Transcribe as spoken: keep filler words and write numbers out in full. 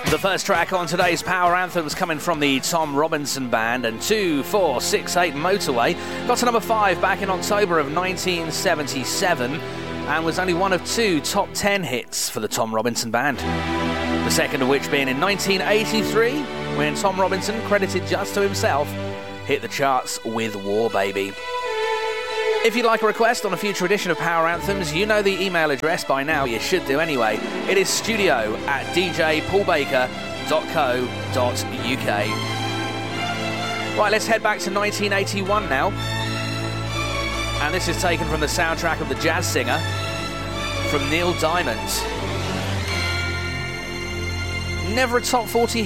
The first track on today's Power Anthems coming from the Tom Robinson Band, and two four six eight Motorway got to number five back in October of nineteen seventy-seven and was only one of two top ten hits for the Tom Robinson Band. The second of which being in nineteen eighty-three, when Tom Robinson, credited just to himself, hit the charts with War Baby. If you'd like a request on a future edition of Power Anthems, you know the email address by now, you should do anyway. It is studio at d j paul baker dot co dot u k. Right, let's head back to nineteen eighty-one now. And this is taken from the soundtrack of The Jazz Singer, from Neil Diamond. Never a top forty